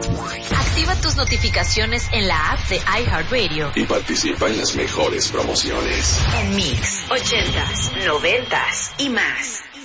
Activa tus notificaciones en la app de iHeartRadio y participa en las mejores promociones. en Mix, 80s, 90s y más.